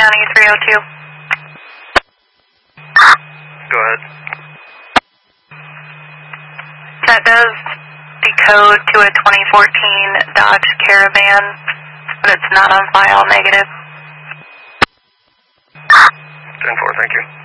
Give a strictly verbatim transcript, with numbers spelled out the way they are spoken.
County three oh two. Go ahead. That does decode to a twenty fourteen Dodge Caravan, but it's not on file, negative. ten four, thank you.